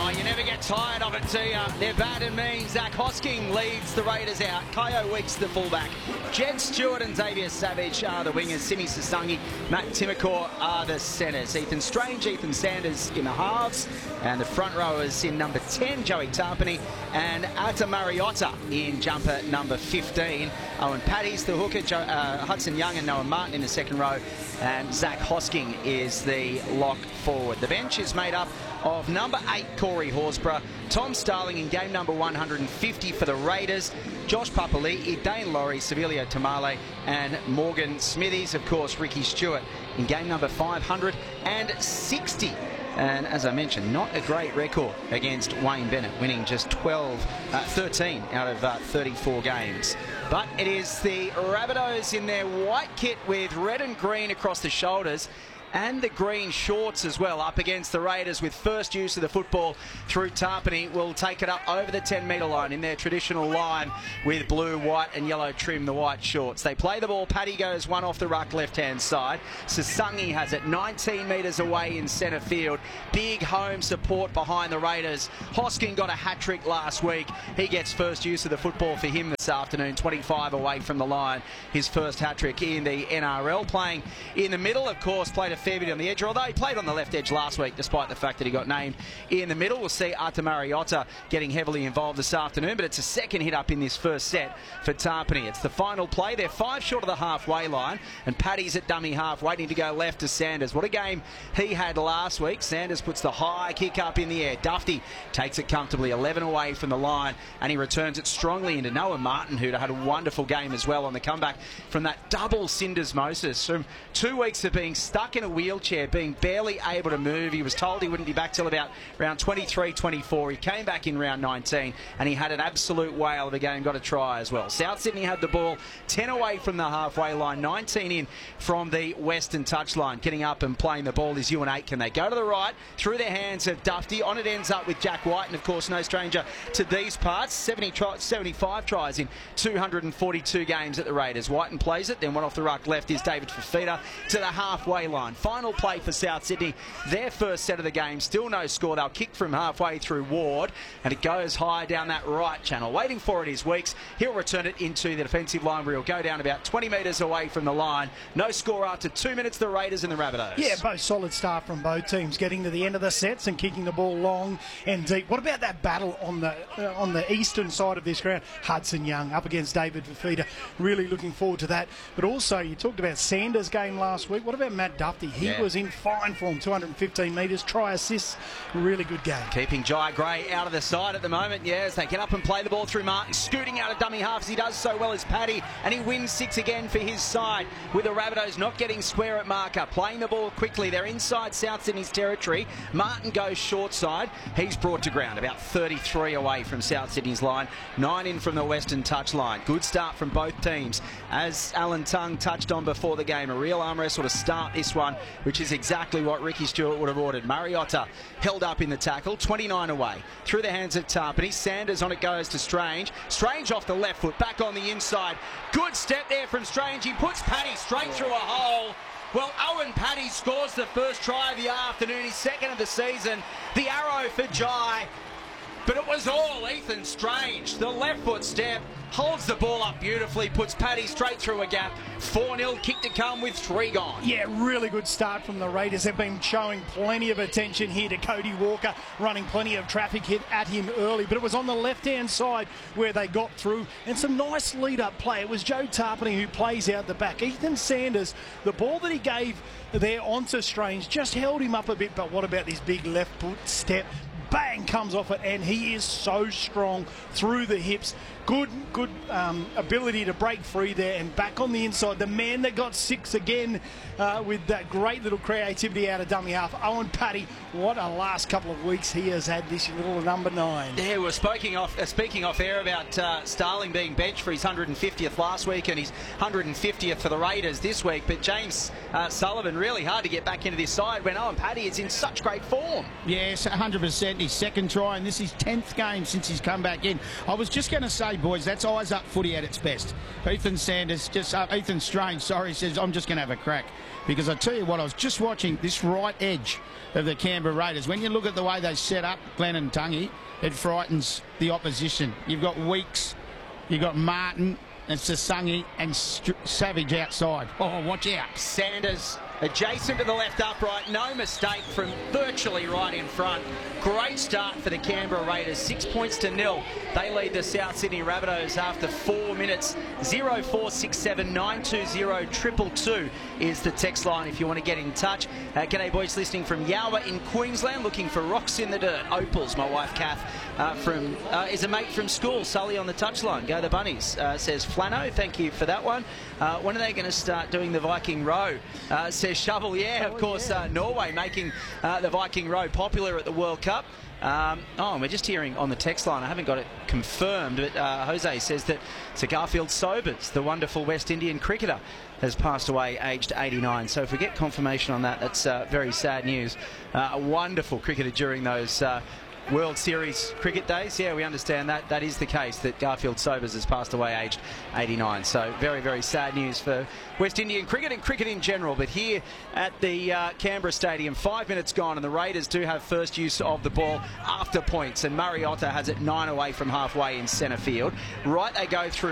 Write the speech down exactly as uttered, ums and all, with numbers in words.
Oh, you never get tired of it, do you? They're bad and mean. Zach Hosking leads the Raiders out. Kaio Weeks, the fullback. Jed Stewart and Xavier Savage are the wingers. Simi Sasangi, Matt Timokor are the centres. Ethan Strange, Ethan Sanders in the halves. And the front rowers in number ten, Joey Tarpany, and Ata Mariotta in jumper number fifteen. Owen Paddy's the hooker, jo uh, Hudson Young and Noah Martin in the second row. And Zach Hosking is the lock forward. The bench is made up of number eight, Corey Horsburgh, Tom Starling in game number one hundred fifty for the Raiders, Josh Papali'i, Dane Laurie, Sevilio Tamale, and Morgan Smithies. Of course, Ricky Stewart in game number five hundred sixty. And as I mentioned, not a great record against Wayne Bennett, winning just twelve, uh, thirteen out of uh, thirty-four games. But it is the Rabbitohs in their white kit with red and green across the shoulders, and the green shorts as well, up against the Raiders with first use of the football through Tarpany. Will take it up over the ten metre line in their traditional line with blue, white and yellow trim, the white shorts. They play the ball. Paddy goes one off the ruck left-hand side. Sasangi has it nineteen metres away in centre field. Big home support behind the Raiders. Hosking got a hat-trick last week. He gets first use of the football for him this afternoon, twenty-five away from the line. His first hat-trick in the N R L. Playing in the middle, of course, played a fair bit on the edge, although he played on the left edge last week, despite the fact that he got named in the middle. We'll see Ata Mariotta getting heavily involved this afternoon, but it's a second hit up in this first set for Tarpany. It's the final play. They're five short of the halfway line, and Paddy's at dummy half, waiting to go left to Sanders. What a game he had last week. Sanders puts the high kick up in the air. Dufty takes it comfortably, eleven away from the line, and he returns it strongly into Noah Martin, who'd had a wonderful game as well on the comeback from that double syndesmosis. From two weeks of being stuck in a wheelchair, being barely able to move. He was told he wouldn't be back till about round twenty-three twenty-four. He came back in round nineteen, and he had an absolute whale of a game, got a try as well. South Sydney had the ball ten away from the halfway line, nineteen in from the western touchline. Getting up and playing the ball is Ewan Aitken. They go to the right, through the hands of Dufty. On it ends up with Jack White, and of course no stranger to these parts. seventy try, seventy-five tries in two hundred forty-two games at the Raiders. Whiten plays it, then one off the ruck left is David Fafita to the halfway line. Final play for South Sydney, their first set of the game, still no score. They'll kick from halfway through Ward, and it goes high down that right channel. Waiting for it is Weeks. He'll return it into the defensive line, where he'll go down about twenty metres away from the line. No score after two minutes, the Raiders and the Rabbitohs. Yeah, both solid start from both teams, getting to the end of the sets and kicking the ball long and deep. What about that battle on the uh, on the eastern side of this ground? Hudson Young up against David Fafita. Really looking forward to that. But also, you talked about Sanders' game last week. What about Matt Dufty? He yeah. was in fine form, two hundred fifteen metres, try assists, really good game. Keeping Jai Gray out of the side at the moment, yes. They get up and play the ball through Martin, scooting out of dummy half as he does so well as Paddy, and he wins six again for his side, with the Rabbitohs not getting square at marker, playing the ball quickly. They're inside South Sydney's territory. Martin goes short side. He's brought to ground, about thirty-three away from South Sydney's line, nine in from the western touch line. Good start from both teams. As Alan Tongue touched on before the game, a real arm wrestle to start this one, which is exactly what Ricky Stewart would have ordered. Mariotta held up in the tackle, twenty-nine away. Through the hands of Tarpany. Sanders on it goes to Strange. Strange off the left foot, back on the inside. Good step there from Strange. He puts Paddy straight through a hole. Well, Owen Paddy scores the first try of the afternoon, his second of the season. The arrow for Jai. But it was all Ethan Strange. The left foot step, holds the ball up beautifully, puts Paddy straight through a gap. four nil, kick to come with three gone. Yeah, really good start from the Raiders. They've been showing plenty of attention here to Cody Walker, running plenty of traffic hit at him early. But it was on the left-hand side where they got through, and some nice lead-up play. It was Joe Tarpany who plays out the back. Ethan Sanders, the ball that he gave there onto Strange, just held him up a bit. But what about this big left foot step? Bang, comes off it, and he is so strong through the hips. Good, good um, ability to break free there and back on the inside. The man that got six again uh, with that great little creativity out of dummy half. Owen Paddy, what a last couple of weeks he has had, this little number nine. Yeah, we're speaking off, uh, speaking off air about uh, Starling being benched for his one hundred fiftieth last week and his one hundred fiftieth for the Raiders this week. But James uh, Sullivan, really hard to get back into this side when Owen Paddy is in such great form. Yes, one hundred percent. getting his second try, and this is tenth game since he's come back in. I was just going to say, boys, that's eyes up footy at its best. Ethan Sanders, just uh, Ethan Strange, sorry, says, I'm just going to have a crack. Because I tell you what, I was just watching this right edge of the Canberra Raiders. When you look at the way they set up Glenn and Tungy, it frightens the opposition. You've got Weeks, you've got Martin, and Sasungi and St Savage outside. Oh, watch out. Sanders adjacent to the left upright. No mistake from virtually right in front. Great start for the Canberra Raiders. Six points to nil. They lead the South Sydney Rabbitohs after four minutes. zero four six seven nine two zero two two is the text line if you want to get in touch. Uh, g'day boys, listening from Yowa in Queensland, looking for rocks in the dirt. Opals, my wife Kath uh, from uh, is a mate from school. Sully on the touchline. Go the Bunnies, uh, says Flano. Thank you for that one. Uh, when are they going to start doing the Viking Row? Uh, says Shovel. Yeah, of course, uh, Norway making uh, the Viking Row popular at the World Cup. Um, oh, and we're just hearing on the text line, I haven't got it confirmed, but uh, Jose says that Sir Garfield Sobers, the wonderful West Indian cricketer, has passed away aged eighty-nine. So if we get confirmation on that, that's uh, very sad news. Uh, a wonderful cricketer during those uh, World Series cricket days. Yeah, we understand that. That is the case, that Garfield Sobers has passed away aged eighty-nine. So very, very sad news for West Indian cricket and cricket in general. But here at the uh, Canberra Stadium, five minutes gone, and the Raiders do have first use of the ball after points. And Mariota has it nine away from halfway in centre field. Right, they go through